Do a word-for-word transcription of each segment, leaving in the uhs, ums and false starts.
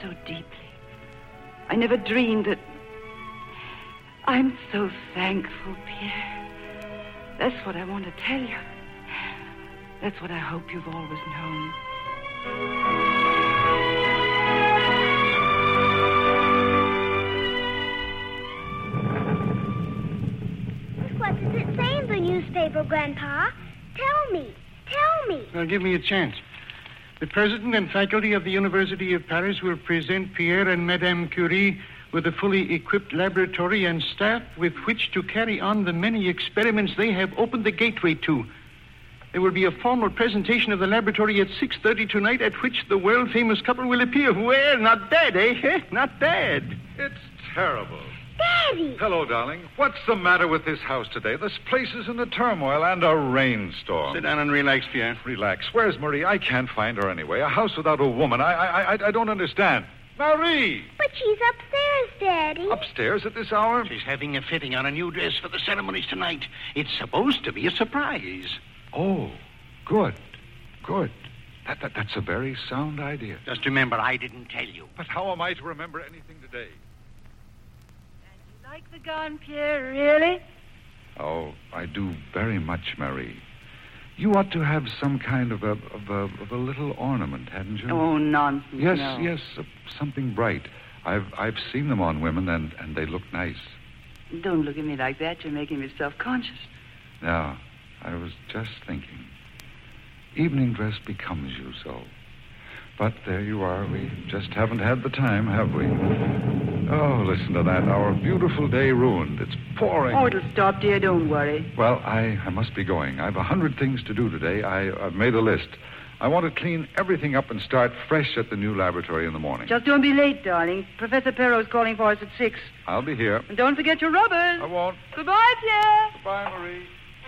so deeply. I never dreamed that... I'm so thankful, Pierre. That's what I want to tell you. That's what I hope you've always known. What does it say in the newspaper, Grandpa? Tell me. Tell me. Well, give me a chance. The president and faculty of the University of Paris will present Pierre and Madame Curie with a fully equipped laboratory and staff with which to carry on the many experiments they have opened the gateway to. There will be a formal presentation of the laboratory at six thirty tonight, at which the world-famous couple will appear. Well, not bad, eh? Not bad. It's terrible. Daddy! Hello, darling. What's the matter with this house today? This place is in a turmoil and a rainstorm. Sit down and relax, Pierre. Relax. Where's Marie? I can't find her anyway. A house without a woman. I, I, I, I don't understand. Marie! But she's upstairs, Daddy. Upstairs at this hour? She's having a fitting on a new dress for the ceremonies tonight. It's supposed to be a surprise. Oh, good. Good. That, that, that's a very sound idea. Just remember, I didn't tell you. But how am I to remember anything today? Like the gown, Pierre, really? Oh, I do very much, Marie. You ought to have some kind of a of a, of a little ornament, hadn't you? Oh, nonsense. Yes, no. yes, uh, something bright. I've I've seen them on women, and, and they look nice. Don't look at me like that. You're making me self-conscious. No, I was just thinking. Evening dress becomes you so. But there you are. We just haven't had the time, have we? Oh, listen to that. Our beautiful day ruined. It's pouring. Oh, it'll stop, dear. Don't worry. Well, I, I must be going. I've a hundred things to do today. I, I've made a list. I want to clean everything up and start fresh at the new laboratory in the morning. Just don't be late, darling. Professor Perrot's calling for us at six. I'll be here. And don't forget your rubbers. I won't. Goodbye, Pierre. Goodbye, Marie.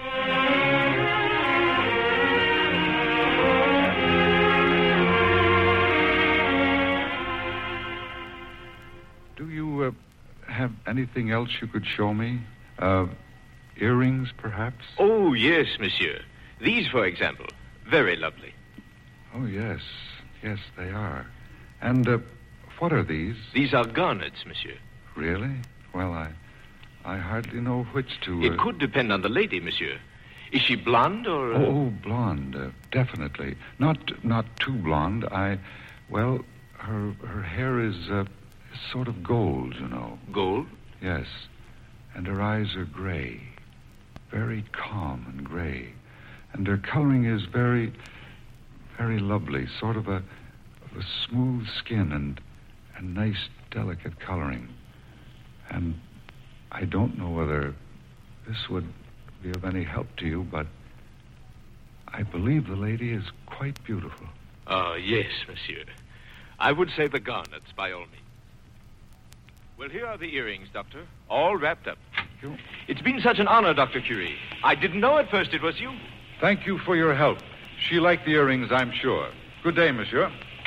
Do you uh, have anything else you could show me? Uh, earrings, perhaps? Oh, yes, monsieur. These, for example. Very lovely. Oh, yes. Yes, they are. And uh, what are these? These are garnets, monsieur. Really? Well, I I hardly know which to... Uh... It could depend on the lady, monsieur. Is she blonde or... Uh... Oh, blonde, uh, definitely. Not not too blonde. I... Well, her, her hair is... Uh, sort of gold, you know. Gold? Yes. And her eyes are gray. Very calm and gray. And her coloring is very, very lovely. Sort of a, of a smooth skin and, and nice, delicate coloring. And I don't know whether this would be of any help to you, but I believe the lady is quite beautiful. Oh, yes, monsieur. I would say the garnets, by all means. Well, here are the earrings, Doctor. All wrapped up. Thank you. It's been such an honor, Doctor Curie. I didn't know at first it was you. Thank you for your help. She liked the earrings, I'm sure. Good day, monsieur.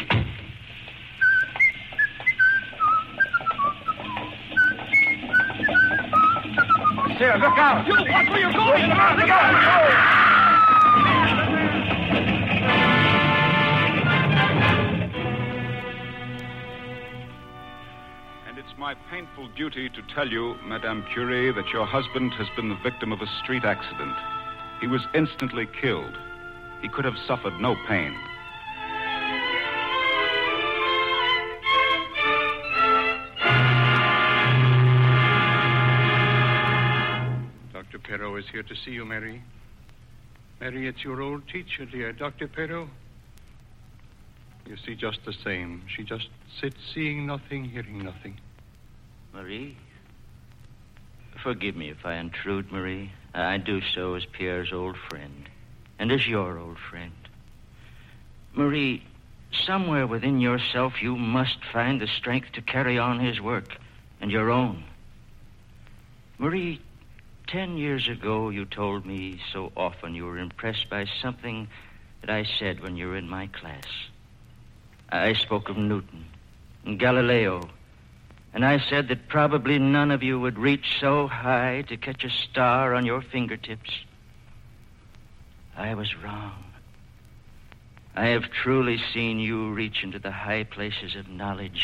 Monsieur, look out! You, watch where you're going! Look out! Look out! It's my painful duty to tell you, Madame Curie, that your husband has been the victim of a street accident. He was instantly killed. He could have suffered no pain. Doctor Perrot is here to see you, Mary. Mary, it's your old teacher, dear. Doctor Perrot. You see, just the same. She just sits seeing nothing, hearing nothing. Marie, forgive me if I intrude, Marie. I do so as Pierre's old friend, and as your old friend. Marie, somewhere within yourself you must find the strength to carry on his work and your own. Marie, ten years ago you told me so often you were impressed by something that I said when you were in my class. I spoke of Newton and Galileo, and I said that probably none of you would reach so high to catch a star on your fingertips. I was wrong. I have truly seen you reach into the high places of knowledge